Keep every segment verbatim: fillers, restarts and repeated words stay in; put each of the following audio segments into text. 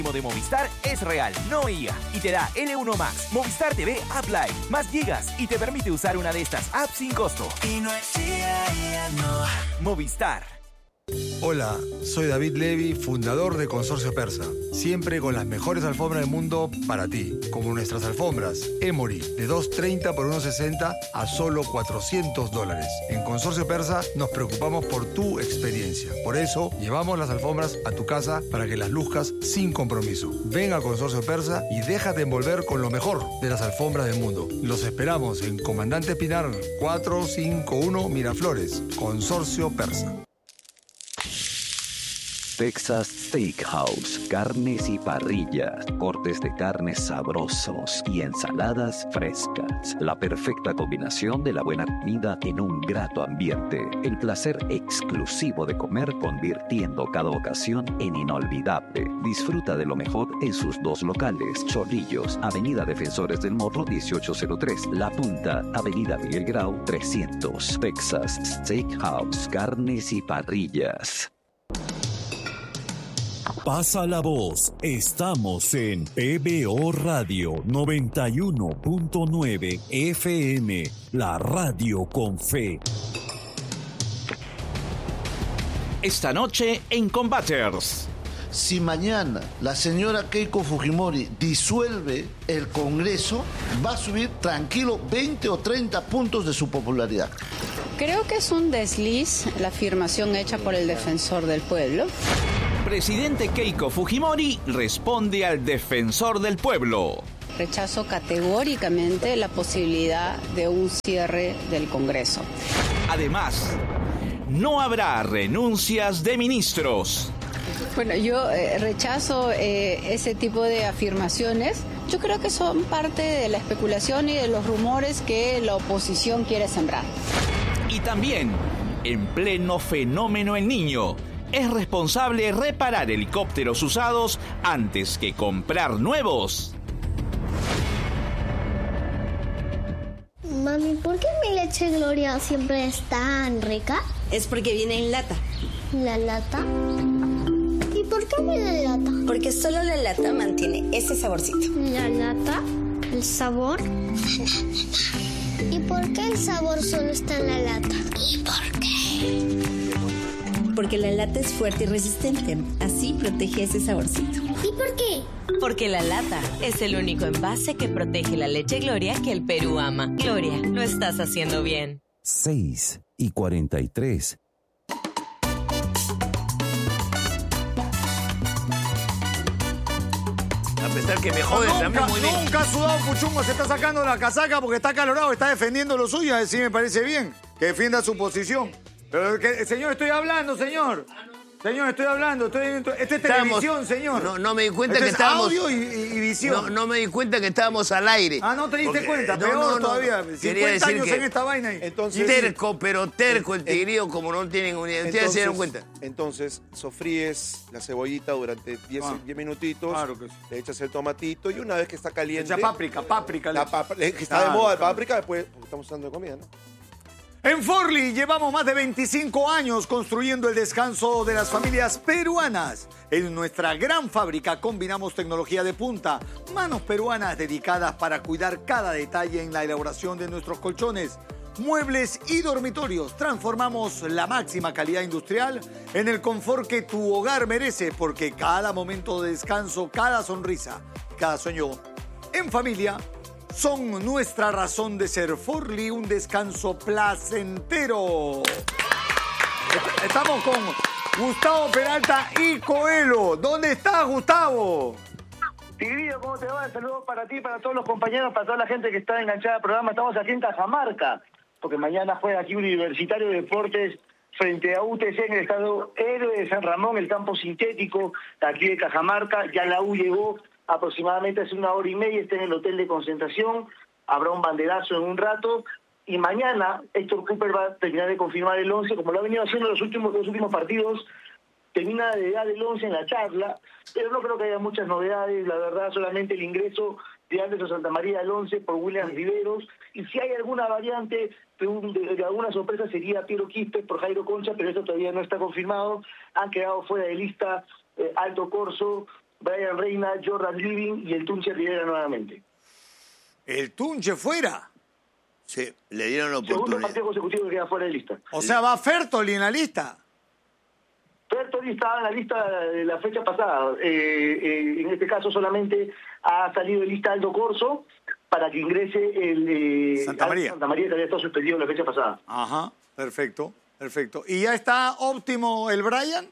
de Movistar es real, no I A, y te da L uno Max, Movistar T V App Live, más gigas y te permite usar una de estas apps sin costo. Y no es I A, I A no. Movistar. Hola, soy David Levy, fundador de Consorcio Persa. Siempre con las mejores alfombras del mundo para ti, como nuestras alfombras Emory de dos treinta por uno sesenta a solo cuatrocientos dólares. En Consorcio Persa nos preocupamos por tu experiencia. Por eso llevamos las alfombras a tu casa para que las luzcas sin compromiso. Ven a Consorcio Persa y déjate envolver con lo mejor de las alfombras del mundo. Los esperamos en Comandante Pinar cuatrocientos cincuenta y uno Miraflores. Consorcio Persa. Texas Steakhouse, carnes y parrillas, cortes de carnes sabrosos y ensaladas frescas. La perfecta combinación de la buena comida en un grato ambiente. El placer exclusivo de comer convirtiendo cada ocasión en inolvidable. Disfruta de lo mejor en sus dos locales. Chorrillos, Avenida Defensores del Morro dieciocho cero tres. La Punta, Avenida Miguel Grau trescientos. Texas Steakhouse, carnes y parrillas. Pasa la voz, estamos en P B O Radio noventa y uno punto nueve F M, la radio con fe. Esta noche en Combaters. Si mañana la señora Keiko Fujimori disuelve el Congreso, va a subir tranquilo veinte o treinta puntos de su popularidad. Creo que es un desliz la afirmación hecha por el defensor del pueblo. Presidente Keiko Fujimori responde al defensor del pueblo. Rechazo categóricamente la posibilidad de un cierre del Congreso. Además, no habrá renuncias de ministros. Bueno, yo eh, rechazo eh, ese tipo de afirmaciones. Yo creo que son parte de la especulación y de los rumores que la oposición quiere sembrar. Y también, en pleno fenómeno El Niño, es responsable reparar helicópteros usados antes que comprar nuevos. Mami, ¿por qué mi leche Gloria siempre es tan rica? Es porque viene en lata. ¿La lata? ¿Y por qué viene en lata? Porque solo la lata mantiene ese saborcito. ¿La lata? ¿El sabor? ¿Y por qué el sabor solo está en la lata? ¿Y por qué? Porque la lata es fuerte y resistente. Así protege ese saborcito. ¿Y por qué? Porque la lata es el único envase que protege la leche Gloria que el Perú ama. Gloria, lo estás haciendo bien. seis y cuarenta y tres. A pesar que me jodes nunca, también muy bien. Nunca ha sudado Puchungo, se está sacando la casaca porque está acalorado, está defendiendo lo suyo. Así me parece bien, que defienda su posición. Pero, que, señor, estoy hablando, señor. Señor, estoy hablando. Estoy, esta es Estábamos, televisión, señor. No, no me di cuenta Este que es estábamos... audio y, y, y visión. No, no me di cuenta que estábamos al aire. Ah, ¿no te diste Porque, cuenta? no, Peor no, no, todavía. Quería cincuenta decir años que en esta vaina. Ahí. Entonces, terco, pero terco el tigrillo, como no tienen unidad. Ustedes se dieron cuenta. Entonces, sofríes la cebollita durante diez, Ah, diez minutitos. claro que sí. Le echas el tomatito y una vez que está caliente... Echa páprica, páprica. La pap- que está Claro, de moda el claro. páprica, después porque estamos usando de comida, ¿no? En Forli llevamos más de veinticinco años construyendo el descanso de las familias peruanas. En nuestra gran fábrica combinamos tecnología de punta, manos peruanas dedicadas para cuidar cada detalle en la elaboración de nuestros colchones, muebles y dormitorios. Transformamos la máxima calidad industrial en el confort que tu hogar merece, porque cada momento de descanso, cada sonrisa, cada sueño en familia son nuestra razón de ser. Forli, un descanso placentero. Estamos con Gustavo Peralta y Coelho. ¿Dónde estás, Gustavo? Tigrillo, ¿cómo te va? Saludos para ti, para todos los compañeros, para toda la gente que está enganchada al programa. Estamos aquí en Cajamarca, porque mañana juega aquí Universitario de Deportes frente a U T C en el estadio Héroe de San Ramón, el campo sintético de aquí de Cajamarca. Ya la U llegó aproximadamente hace una hora y media, está en el hotel de concentración, habrá un banderazo en un rato, y mañana Héctor Cooper va a terminar de confirmar el once, como lo ha venido haciendo los últimos, los últimos partidos, termina de dar el once en la charla, pero no creo que haya muchas novedades, la verdad, solamente el ingreso de Anderson Santamaría al once por William Riveros, y si hay alguna variante de, un, de, de alguna sorpresa sería Piero Quispe por Jairo Concha, pero eso todavía no está confirmado. Han quedado fuera de lista eh, Alto Corso, Brian Reina, Jordan Living y el Tunche Rivera nuevamente. ¿El Tunche fuera? Sí, le dieron la Segundo oportunidad. partido consecutivo que queda fuera de lista. O sea, va Fertoli en la lista. Fertoli estaba en la lista de la fecha pasada. Eh, eh, en este caso solamente ha salido de lista Aldo Corso para que ingrese el eh, Santa María. Santa María, que había estado suspendido la fecha pasada. Ajá, perfecto, perfecto. ¿Y ya está óptimo el Brian?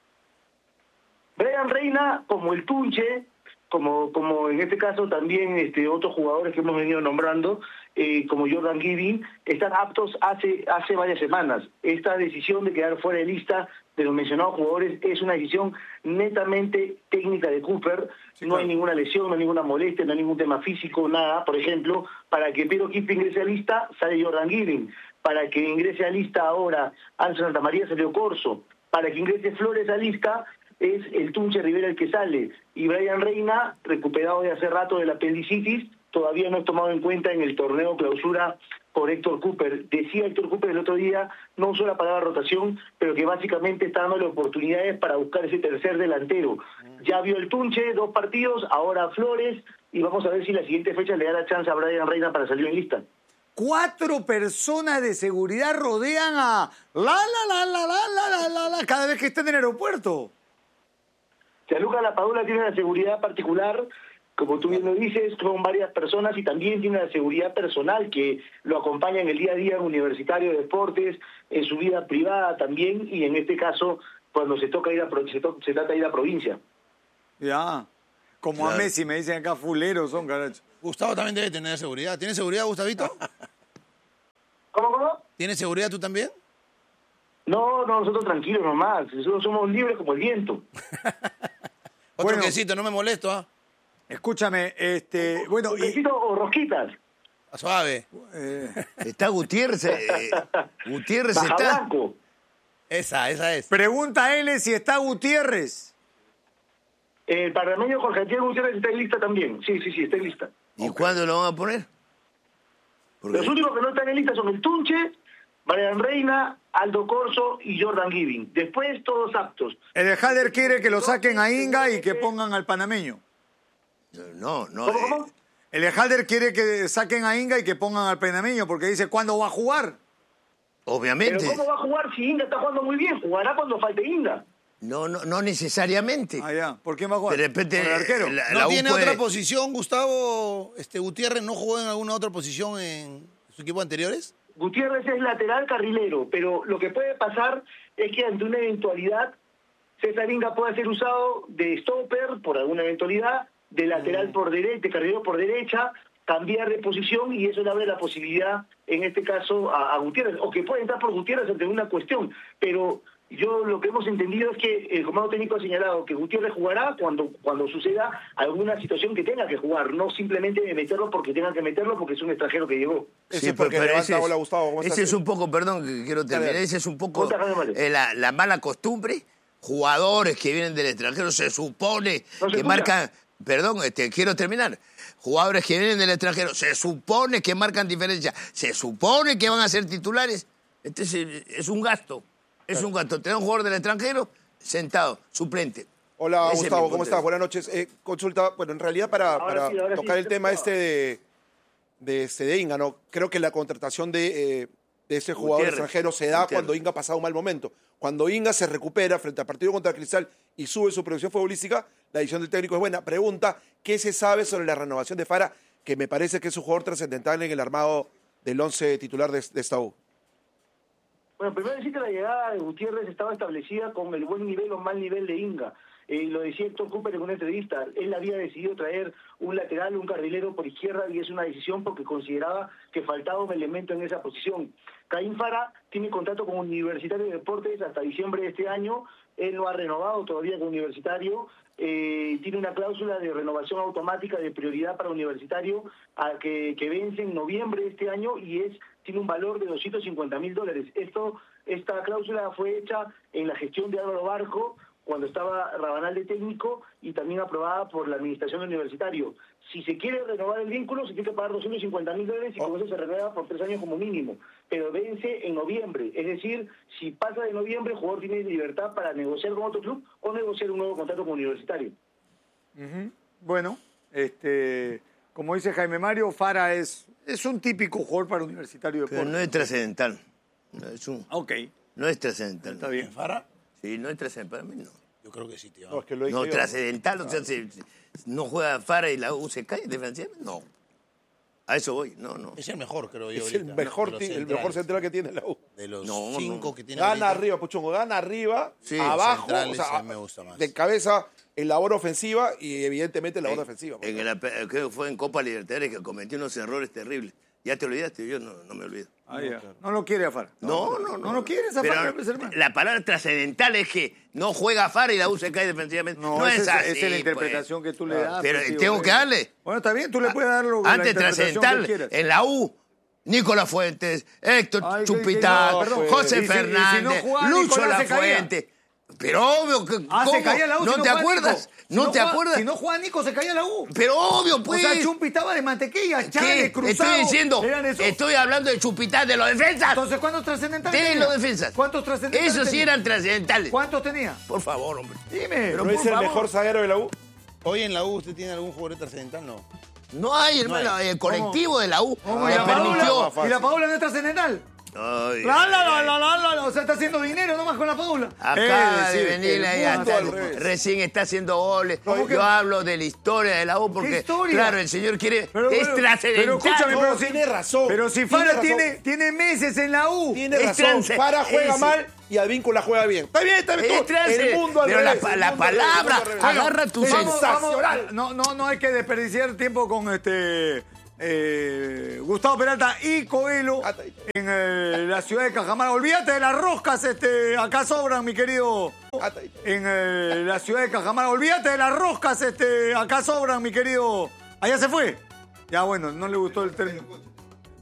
Brian Reina, como el Tunche, como, como en este caso también este, otros jugadores que hemos venido nombrando, eh, como Jordan Giving, están aptos hace, hace varias semanas. Esta decisión de quedar fuera de lista de los mencionados jugadores es una decisión netamente técnica de Cooper. Sí, no claro. hay ninguna lesión, no hay ninguna molestia, no hay ningún tema físico, nada. Por ejemplo, para que Piero Quispe ingrese a lista, sale Jordan Giving. Para que ingrese a lista ahora Ángel Santa María, salió Corso. Para que ingrese Flores a lista, es el Tunche Rivera el que sale. Y Brian Reina, recuperado de hace rato del apendicitis, todavía no es tomado en cuenta en el torneo clausura por Héctor Cooper. Decía Héctor Cooper el otro día, no usó la palabra rotación, pero que básicamente está dándole oportunidades para buscar ese tercer delantero. Ya vio el Tunche, dos partidos, ahora Flores, y vamos a ver si la siguiente fecha le da la chance a Brian Reina para salir en lista. Cuatro personas de seguridad rodean a la la la la la la la la cada vez que está en el aeropuerto. Gianluca Lapadula tiene una seguridad particular, como tú bien lo dices, son varias personas y también tiene una seguridad personal que lo acompaña en el día a día en Universitario de Deportes, en su vida privada también, y en este caso, cuando se toca ir a se, to, se trata de ir a provincia. Ya, como claro. A Messi me dicen acá fuleros son, caracho. Gustavo también debe tener seguridad. ¿Tienes seguridad, Gustavito? ¿Cómo, cómo? ¿Tienes seguridad tú también? No, no, nosotros tranquilos nomás. Nosotros somos libres como el viento. Otro bueno, quesito, no me molesto, ¿ah? ¿eh? Escúchame, este... bueno, ¿Un quesito y... o rosquitas? Suave. Eh... Está Gutiérrez. Eh, Gutiérrez Baja está... Blanco. Esa, esa es. Pregunta a él si está Gutiérrez. El panameño Jorge Antonio Gutiérrez está en lista también. Sí, sí, sí, está en lista. ¿Y okay. cuándo lo van a poner? Porque... Los únicos que no están en lista son el Tunche, Brian Reina, Aldo Corso y Jordan Giving. Después todos aptos. El Hader quiere que lo saquen a Inga y que pongan al panameño. No, no. ¿Cómo, cómo? El Hader quiere que saquen a Inga y que pongan al panameño porque dice ¿cuándo va a jugar? Obviamente. ¿Pero cómo va a jugar si Inga está jugando muy bien? Jugará cuando falte Inga. No, no, no necesariamente. Ah, ya. ¿Por qué va a jugar? De repente, ¿Por el arquero? La, ¿No la tiene puede... otra posición, Gustavo? Este, ¿Gutiérrez no jugó en alguna otra posición en sus equipos anteriores? Gutiérrez es lateral carrilero, pero lo que puede pasar es que ante una eventualidad, César Inga puede ser usado de stopper por alguna eventualidad, de lateral mm. por derecha, de carrilero por derecha, cambiar de posición y eso le abre la posibilidad, en este caso, a, a Gutiérrez, o que puede entrar por Gutiérrez ante una cuestión, pero yo lo que hemos entendido es que el comando técnico ha señalado que Gutiérrez jugará cuando cuando suceda alguna situación que tenga que jugar, no simplemente de meterlo porque tenga que meterlo porque es un extranjero que llegó. Sí, sí porque pero ese, hola, Gustavo, ese es un poco, perdón, que quiero terminar, ese es un poco eh, la, la mala costumbre. Jugadores que vienen del extranjero se supone no se que marcan, perdón, este, quiero terminar. Jugadores que vienen del extranjero se supone que marcan diferencia, se supone que van a ser titulares. Este es, es un gasto. Es un gasto. Tener un jugador del extranjero sentado, suplente. Hola, ese Gustavo, ¿cómo estás? Buenas noches. Eh, consulta, bueno, en realidad para, para sí, tocar sí, el tema este de, de, este de Inga, ¿no? Creo que la contratación de, eh, de ese jugador Gutiérrez. extranjero se da Gutiérrez. cuando Inga ha pasado un mal momento. Cuando Inga se recupera frente al partido contra Cristal y sube su producción futbolística, la decisión del técnico es buena. Pregunta, ¿qué se sabe sobre la renovación de Fara? Que me parece que es un jugador trascendental en el armado del once titular de, de esta U. Bueno, primero decir que la llegada de Gutiérrez estaba establecida con el buen nivel o mal nivel de Inga. Eh, lo decía Héctor Cooper en una entrevista. Él había decidido traer un lateral, un carrilero por izquierda y es una decisión porque consideraba que faltaba un elemento en esa posición. Caín Fara tiene contrato con Universitario de Deportes hasta diciembre de este año. Él no ha renovado todavía con Universitario. Eh, tiene una cláusula de renovación automática de prioridad para Universitario a que, que vence en noviembre de este año y es tiene un valor de doscientos cincuenta mil dólares. Esto, esta cláusula fue hecha en la gestión de Álvaro Barco cuando estaba Rabanal de técnico y también aprobada por la administración del Universitario. Si se quiere renovar el vínculo, se tiene que pagar doscientos cincuenta mil dólares y con eso se renueva por tres años como mínimo. Pero vence en noviembre. Es decir, si pasa de noviembre, el jugador tiene libertad para negociar con otro club o negociar un nuevo contrato con Universitario. Uh-huh. Bueno, este, como dice Jaime Mario, Fara es, es un típico jugador para Universitario de Pero Deportes. no es trascendental. No es un... Ok. No es trascendental. Está bien. ¿Fara? Sí, no es trascendental. Para mí no. Yo creo que sí, tío. No, es que lo dije No, yo. trascendental. O sea, si, si no juega Fara y la U se cae defensivamente, no. A eso voy. No, no. Es el mejor, creo yo. Es ahorita, el mejor, ¿no? ti- De los el mejor centrales. central que tiene la U. De los No, cinco no. que tiene Gana ahorita, arriba, Puchongo, gana arriba, Sí, abajo, o centrales sea, a mí me gusta más. de cabeza en labor ofensiva y evidentemente en labor En- defensiva. En el, creo que fue en Copa Libertadores que cometió unos errores terribles. ¿Ya te olvidaste? Yo no, no me olvido. Ah, ya. No lo quiere a Fara. No, no, no. No lo quiere esa Pero Fara, pues, hermano. la palabra trascendental es que no juega Fara y la U se cae defensivamente. No, No, es esa así. es, esa es la pues. interpretación que tú le das. Pero pues, tío, tengo eh. que darle. Bueno, está bien, tú le puedes dar lo, la Antes interpretación que trascendental, quieras. en la U, Nicolás Fuentes, Héctor Ay, que- Chupital, que no, perdón. José Y si- y si Fernández, no jugaba, Lucho Nicolás se caía. Lafuente. Pero obvio que. Ah, ¿cómo? se caía la U. ¿No si te jugaba acuerdas? Nico. Si ¿No te jugaba- acuerdas? Si no jugaba Nico, se caía la U. Pero obvio, pues. O sea, Chumpi estaba de mantequilla, Chávez, ¿Qué? Cruzado. Estoy diciendo, eran esos. estoy hablando de Chupital, de los defensas. Entonces, ¿cuántos trascendentales De tenía? los defensas. ¿Cuántos trascendentales Esos sí tenía? eran trascendentales. ¿Cuántos tenía? Por favor, hombre. Dime. Pero ¿No por es el favor. mejor zaguero de la U? Hoy en la U, ¿usted tiene algún jugador trascendental? No. No hay, hermano. El colectivo de la U ¿Cómo? le ¿Y la permitió. Paula? ¿Y la Paula no es trascendental? Ay, La, la, ay, la, ay. la, la, la, la. O sea, está haciendo dinero nomás con la Paula. Acaba Eh, de sí, venir el ahí, mundo hasta- al revés. recién está haciendo goles. ¿Cómo que- Yo hablo de la historia de la U porque, historia? claro, el señor quiere. Pero, es pero- trascendental. pero escúchame, No, pero si, tiene razón. Pero si Tiene Fara razón. tiene, tiene meses en la U. Tiene Es razón. trance- Para juega es- mal y Advíncula juega bien. Está bien, está bien. Es todo. trance, El mundo al pero la revés. pa- el la mundo al revés, palabra, el mundo al revés. agarra tu Vamos, sensacional. vamos, no, no, no hay que desperdiciar tiempo con este eh, Gustavo Peralta y Coelho en eh, la ciudad de Cajamarca. Olvídate de las roscas, este, acá sobran, mi querido. En eh, la ciudad de Cajamarca. Olvídate de las roscas, este, acá sobran, mi querido. Allá se fue. Ya bueno, no le gustó el término.